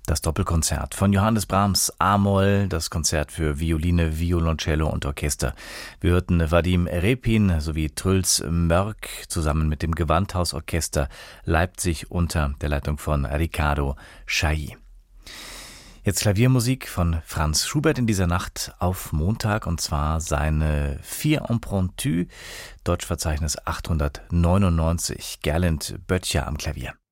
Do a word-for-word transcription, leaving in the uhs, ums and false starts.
Das Doppelkonzert von Johannes Brahms, A-Moll, das Konzert für Violine, Violoncello und Orchester. Wir hörten Vadim Repin sowie Truls Mörk zusammen mit dem Gewandhausorchester Leipzig unter der Leitung von Riccardo Chailly. Jetzt Klaviermusik von Franz Schubert in dieser Nacht auf Montag, und zwar seine Vier Impromptus, Deutschverzeichnis achthundertneunundneunzig, Gerlend Böttcher am Klavier.